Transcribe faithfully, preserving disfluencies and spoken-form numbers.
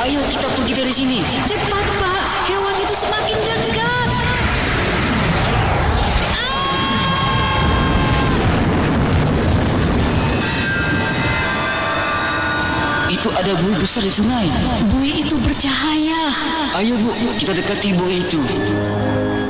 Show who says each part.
Speaker 1: Ayo kita pergi dari sini.
Speaker 2: Cepat, Pak. Hewan itu semakin dekat.
Speaker 1: Itu ada buih besar di sungai.
Speaker 2: Buih itu bercahaya.
Speaker 1: Ayo Bu, kita dekati buih itu.